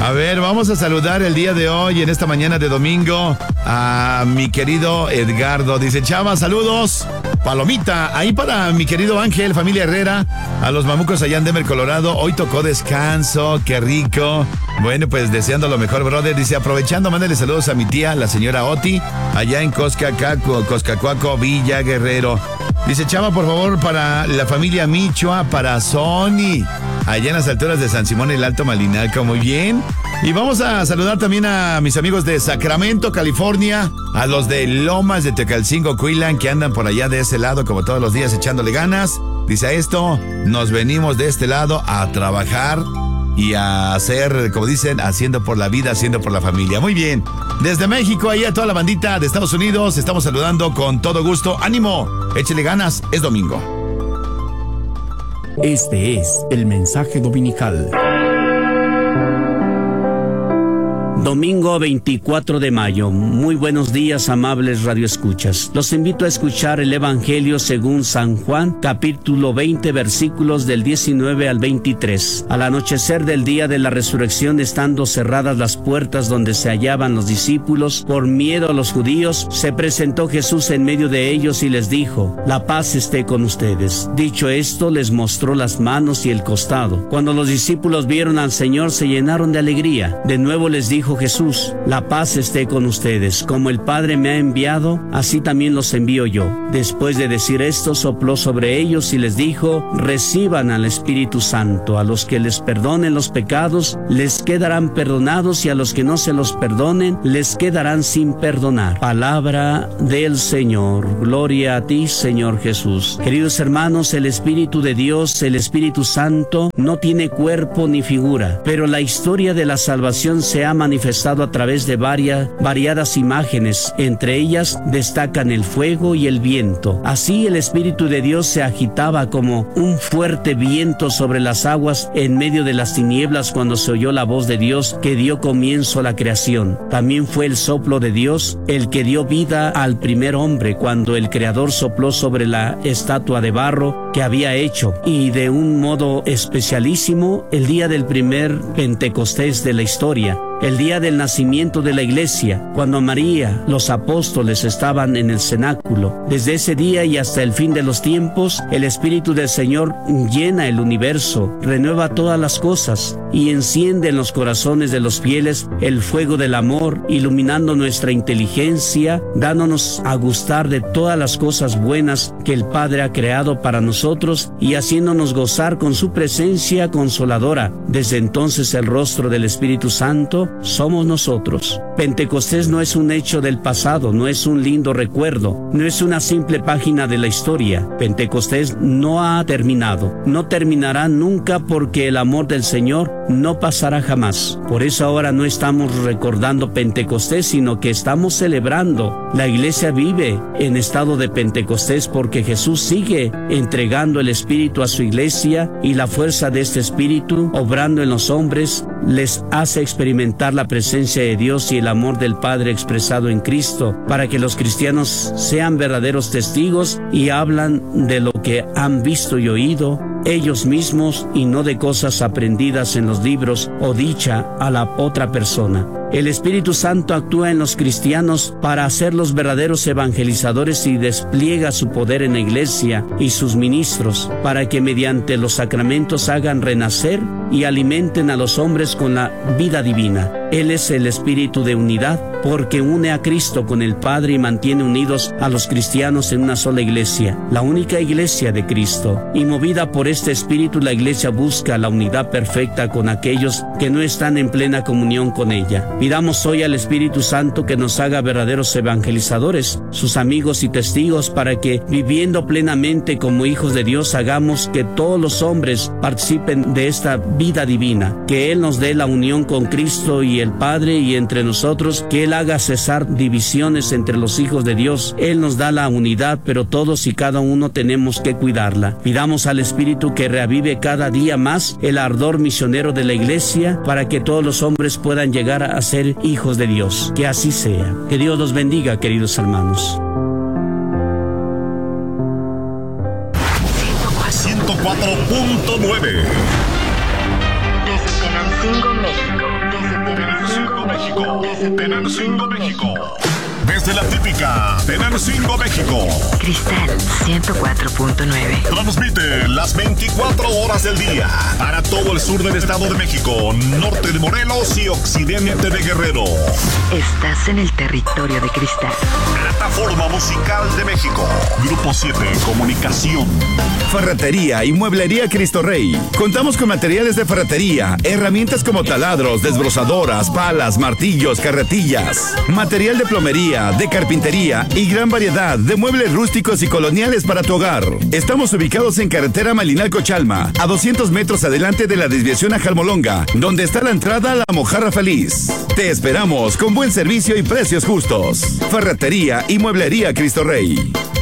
A ver, vamos a saludar el día de hoy, en esta mañana de domingo, a mi querido Edgardo. Dice, Chava, saludos. Palomita, ahí para mi querido Ángel, familia Herrera, a los mamucos allá en Denver, Colorado. Hoy tocó descanso, qué rico. Bueno, pues deseando lo mejor, brother. Dice, aprovechando, mándale saludos a mi tía, la señora Oti, allá en Coscacuaco, Villa Guerrero. Dice, Chava, por favor, para la familia Michoa, para Sony, allá en las alturas de San Simón, el Alto Malinalco. Muy bien. Y vamos a saludar también a mis amigos de Sacramento, California, a los de Lomas de Tecalcingo, Cuilan, que andan por allá de ese lado como todos los días echándole ganas. Dice, a esto nos venimos de este lado a trabajar y a hacer, como dicen, haciendo por la vida, haciendo por la familia. Muy bien. Desde México, ahí a toda la bandita de Estados Unidos, estamos saludando con todo gusto. ¡Ánimo! Échele ganas, es domingo. Este es el mensaje dominical. Domingo 24 de mayo. Muy buenos días, amables radioescuchas. Los invito a escuchar el Evangelio según San Juan, capítulo 20, versículos del 19 al 23. Al anochecer del día de la resurrección, estando cerradas las puertas donde se hallaban los discípulos, por miedo a los judíos, se presentó Jesús en medio de ellos y les dijo, la paz esté con ustedes. Dicho esto, les mostró las manos y el costado. Cuando los discípulos vieron al Señor, se llenaron de alegría. De nuevo les dijo Jesús, la paz esté con ustedes. Como el Padre me ha enviado, así también los envío yo. Después de decir esto, sopló sobre ellos y les dijo, reciban al Espíritu Santo. A los que les perdonen los pecados, les quedarán perdonados, y a los que no se los perdonen, les quedarán sin perdonar. Palabra del Señor. Gloria a ti, Señor Jesús. Queridos hermanos, el Espíritu de Dios, el Espíritu Santo, no tiene cuerpo ni figura, pero la historia de la salvación se ha manifestado a través de variadas imágenes. Entre ellas destacan el fuego y el viento. Así el Espíritu de Dios se agitaba como un fuerte viento sobre las aguas en medio de las tinieblas cuando se oyó la voz de Dios que dio comienzo a la creación. También fue el soplo de Dios el que dio vida al primer hombre cuando el Creador sopló sobre la estatua de barro que había hecho, y de un modo especialísimo el día del primer Pentecostés de la historia. El día del nacimiento de la iglesia, cuando María, los apóstoles estaban en el cenáculo. Desde ese día y hasta el fin de los tiempos, el Espíritu del Señor llena el universo, renueva todas las cosas y enciende en los corazones de los fieles el fuego del amor, iluminando nuestra inteligencia, dándonos a gustar de todas las cosas buenas que el Padre ha creado para nosotros y haciéndonos gozar con su presencia consoladora. Desde entonces el rostro del Espíritu Santo somos nosotros. Pentecostés no es un hecho del pasado, no es un lindo recuerdo, no es una simple página de la historia. Pentecostés no ha terminado, no terminará nunca, porque el amor del Señor no pasará jamás. Por eso ahora no estamos recordando Pentecostés, sino que estamos celebrando. La iglesia vive en estado de Pentecostés porque Jesús sigue entregando el Espíritu a su iglesia, y la fuerza de este Espíritu, obrando en los hombres, les hace experimentar la presencia de Dios y el amor del Padre expresado en Cristo, para que los cristianos sean verdaderos testigos y hablan de lo que han visto y oído ellos mismos, y no de cosas aprendidas en los libros o dicha a la otra persona. El Espíritu Santo actúa en los cristianos para hacerlos verdaderos evangelizadores y despliega su poder en la iglesia y sus ministros, para que mediante los sacramentos hagan renacer y alimenten a los hombres con la vida divina. Él es el Espíritu de unidad, porque une a Cristo con el Padre y mantiene unidos a los cristianos en una sola iglesia, la única iglesia de Cristo. Y movida por este Espíritu, la iglesia busca la unidad perfecta con aquellos que no están en plena comunión con ella. Pidamos hoy al Espíritu Santo que nos haga verdaderos evangelizadores, sus amigos y testigos, para que, viviendo plenamente como hijos de Dios, hagamos que todos los hombres participen de esta vida divina. Que Él nos dé la unión con Cristo y el Padre, y entre nosotros, que Él haga cesar divisiones entre los hijos de Dios. Él nos da la unidad, pero todos y cada uno tenemos que cuidarla. Pidamos al Espíritu que reavive cada día más el ardor misionero de la iglesia, para que todos los hombres puedan llegar a ser hijos de Dios. Que así sea. Que Dios los bendiga, queridos hermanos. 104.9 Desde Tenancingo, México. Desde Tenancingo, México. Desde la típica Tenancingo, México. Cristal 104.9. Transmite las 24 horas del día para todo el sur del Estado de México, norte de Morelos y occidente de Guerrero. Estás en el territorio de Cristal. Plataforma Musical de México. Grupo 7 Comunicación. Ferretería y Mueblería Cristo Rey. Contamos con materiales de ferretería, herramientas como taladros, desbrozadoras, palas, martillos, carretillas, material de plomería, de carpintería y gran variedad de muebles rústicos y coloniales para tu hogar. Estamos ubicados en carretera Malinalco-Chalma, a 200 metros adelante de la desviación a Jalmolonga, donde está la entrada a la Mojarra Feliz. Te esperamos con buen servicio y precios justos. Ferretería y Mueblería Cristo Rey.